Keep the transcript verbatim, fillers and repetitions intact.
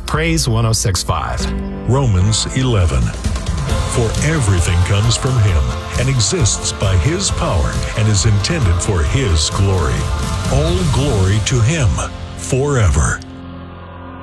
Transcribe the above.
Praise one oh six point five. Romans eleven. For everything comes from Him and exists by His power and is intended for His glory. All glory to Him forever.